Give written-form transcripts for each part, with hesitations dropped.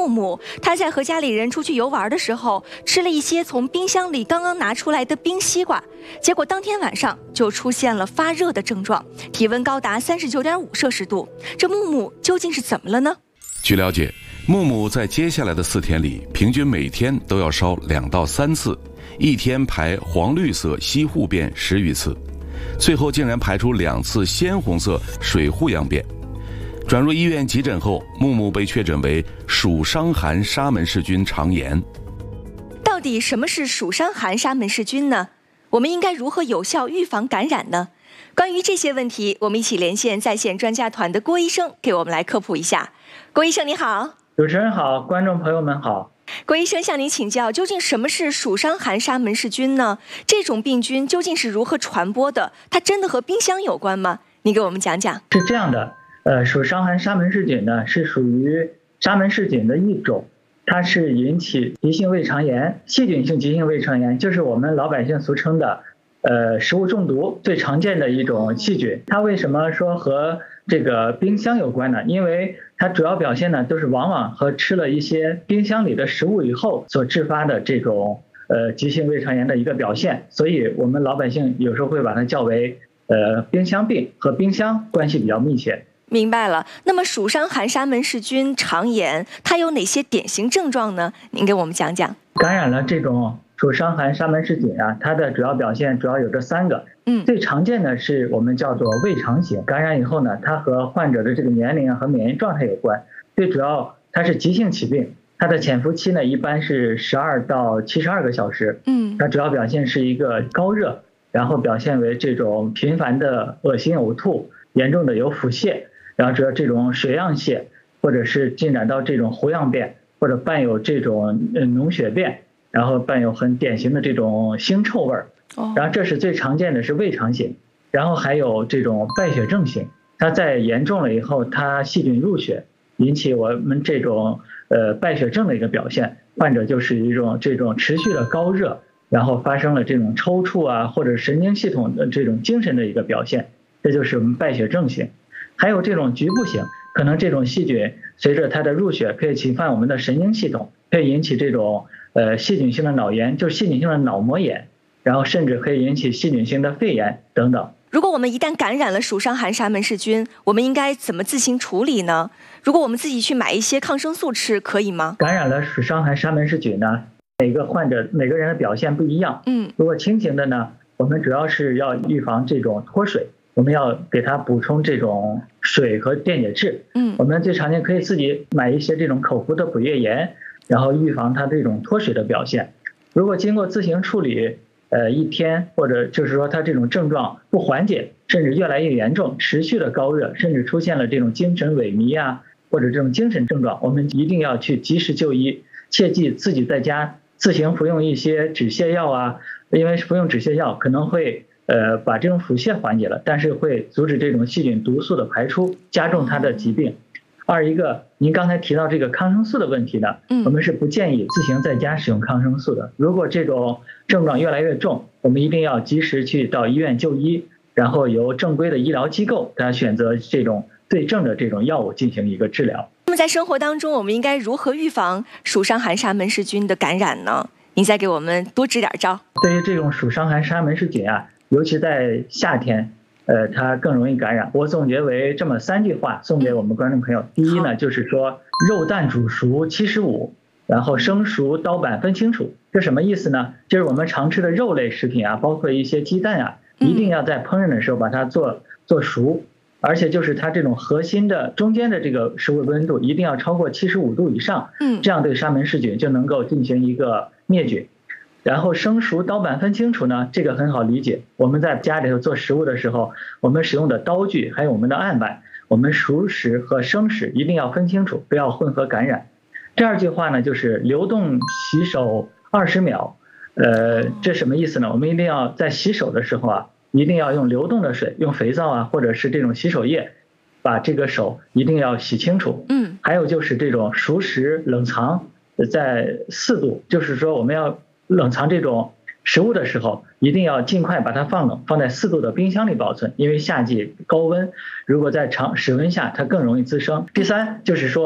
木，他在和家里人出去游玩的时候，吃了一些从冰箱里刚刚拿出来的冰西瓜，结果当天晚上就出现了发热的症状，体温高达39.5摄氏度。这木木究竟是怎么了呢？ 据了解，木木在接下来的4天里，平均每天都要烧2到3次，一天排黄绿色西护便10余次，最后竟然排出2次鲜红色水户样便。转入医院急诊后，木木被确诊为鼠伤寒沙门氏菌肠炎。 到底什么是鼠伤寒沙门氏菌呢？我们应该如何有效预防感染呢？关于这些问题，我们一起连线在线专家团的郭医生，给我们来科普一下。郭医生你好。 主持人好，观众朋友们好。 郭医生向您请教，究竟什么是鼠伤寒沙门氏菌呢？这种病菌究竟是如何传播的？它真的和冰箱有关吗？您给我们讲讲。 是这样的，鼠伤寒沙门氏菌呢是属于沙门氏菌的一种，它是引起急性胃肠炎，细菌性急性胃肠炎，就是我们老百姓俗称的食物中毒最常见的一种细菌。它为什么说和这个冰箱有关呢？因为它主要表现呢都是往往和吃了一些冰箱里的食物以后所致发的这种急性胃肠炎的一个表现，所以我们老百姓有时候会把它叫为冰箱病，和冰箱关系比较密切。 明白了。那么鼠伤寒沙门氏菌肠炎它有哪些典型症状呢？您给我们讲讲。 感染了这种鼠伤寒沙门氏菌啊，它的主要表现主要有这3个。最常见的是我们叫做胃肠型，感染以后呢，它和患者的这个年龄和免疫状态有关。最主要它是急性起病，它的潜伏期呢一般是12到72个小时。它主要表现是一个高热，然后表现为这种频繁的恶心呕吐，严重的有腹泻，然后主要这种水样泻，或者是进展到这种糊样便，或者伴有这种脓血便，然后伴有很典型的这种腥臭味儿。然后这是最常见的是胃肠型，然后还有这种败血症型，它在严重了以后，它细菌入血，引起我们这种败血症的一个表现，患者就是一种这种持续的高热，然后发生了这种抽搐啊，或者神经系统的这种精神的一个表现，这就是我们败血症型。还有这种局部型，可能这种细菌随着它的入血可以侵犯我们的神经系统，可以引起这种细菌性的脑炎，就是细菌性的脑膜炎，然后甚至可以引起细菌性的肺炎等等。 如果我们一旦感染了鼠伤寒沙门氏菌，我们应该怎么自行处理呢？如果我们自己去买一些抗生素吃，可以吗？ 感染了鼠伤寒沙门氏菌呢，每个患者每个人的表现不一样。如果轻型的呢，我们主要是要预防这种脱水，我们要给它补充这种水和电解质。我们最常见可以自己买一些这种口服的补液盐，然后预防它这种脱水的表现。如果经过自行处理1天，或者就是说它这种症状不缓解，甚至越来越严重，持续的高热，甚至出现了这种精神萎靡啊，或者这种精神症状，我们一定要去及时就医，切记自己在家自行服用一些止泻药啊，因为服用止泻药可能会把这种腹泻缓解了，但是会阻止这种细菌毒素的排出，加重它的疾病。一个您刚才提到这个抗生素的问题呢，我们是不建议自行在家使用抗生素的。如果这种症状越来越重，我们一定要及时去到医院就医，然后由正规的医疗机构来选择这种对症的这种药物进行一个治疗。 那么在生活当中，我们应该如何预防鼠伤寒沙门氏菌的感染呢？您再给我们多支点招。 对于这种鼠伤寒沙门氏菌啊，尤其在夏天，它更容易感染。我总结为这么3句话送给我们观众朋友。第一呢，就是说肉蛋煮熟75，然后生熟刀板分清楚。这什么意思呢？就是我们常吃的肉类食品啊，包括一些鸡蛋啊，一定要在烹饪的时候把它做熟，而且就是它这种核心的中间的这个食物温度一定要超过75度以上，这样对沙门氏菌就能够进行一个灭菌。然后生熟刀板分清楚呢，这个很好理解。我们在家里头做食物的时候，我们使用的刀具还有我们的案板，我们熟食和生食一定要分清楚，不要混合感染。第2句话呢，就是流动洗手20秒。这什么意思呢？我们一定要在洗手的时候啊，一定要用流动的水，用肥皂啊，或者是这种洗手液，把这个手一定要洗清楚。还有就是这种熟食冷藏在4度，就是说我们要冷藏这种食物的时候，一定要尽快把它放冷，放在4度的冰箱里保存，因为夏季高温，如果在室温下，它更容易滋生。第3就是说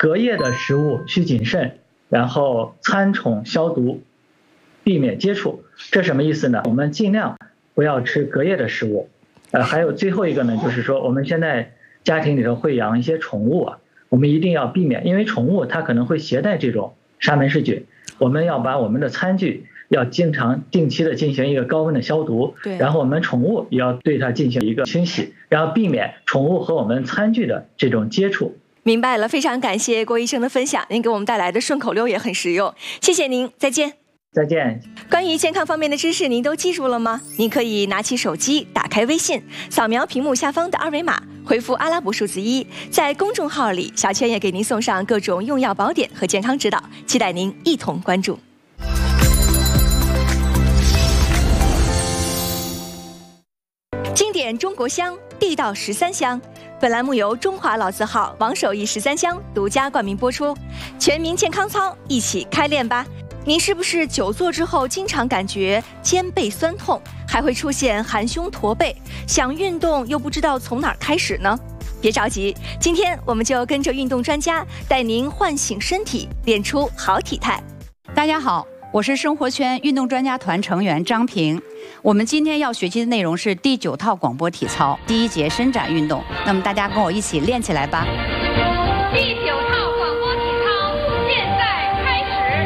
隔夜的食物需谨慎，然后餐宠消毒，避免接触。这什么意思呢？我们尽量不要吃隔夜的食物。还有最后一个呢，就是说我们现在家庭里头会养一些宠物啊，我们一定要避免，因为宠物它可能会携带这种沙门氏菌，我们要把我们的餐具要定期的进行一个高温的消毒，然后我们宠物也要对它进行一个清洗，然后避免宠物和我们餐具的这种接触。 明白了，非常感谢郭医生的分享，您给我们带来的顺口溜也很实用，谢谢您，再见。 再见。 关于健康方面的知识，您都记住了吗？您可以拿起手机，打开微信，扫描屏幕下方的二维码，回复阿拉伯数字1，在公众号里，小圈也给您送上各种用药宝典和健康指导，期待您一同关注。经典中国香，地道13香。本栏目由中华老字号王守义13香独家冠名播出。全民健康操，一起开练吧！您是不是久坐之后经常感觉肩背酸痛，还会出现含胸驼背，想运动又不知道从哪儿开始呢？别着急，今天我们就跟着运动专家带您唤醒身体，练出好体态。 大家好，我是生活圈运动专家团成员张平。我们今天要学习的内容是第9套广播体操第1节伸展运动，那么大家跟我一起练起来吧。